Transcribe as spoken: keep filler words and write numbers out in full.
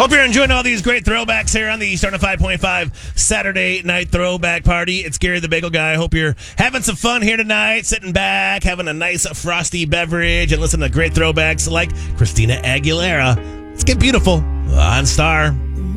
Hope you're enjoying all these great throwbacks here on the Eastern five point five Saturday Night Throwback Party. It's Gary the Bagel Guy. I hope you're having some fun here tonight, sitting back, having a nice frosty beverage, and listening to great throwbacks like Christina Aguilera. Let's get beautiful on Star.